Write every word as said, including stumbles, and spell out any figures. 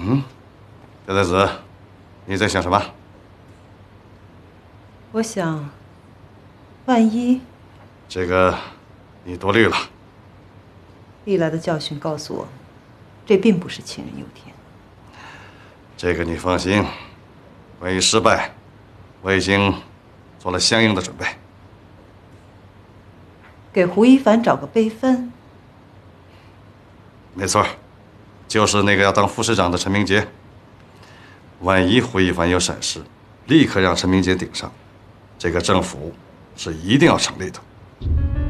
嗯，小太子，你在想什么？ 我想，万一这个，你多虑了。 历来的教训告诉我，这并不是杞人忧天。 这个你放心，万一失败，我已经做了相应的准备。 给胡一凡找个备份。 没错，就是那个要当副市长的陈明杰。万一胡一凡有闪失，立刻让陈明杰顶上，这个政府是一定要成立的。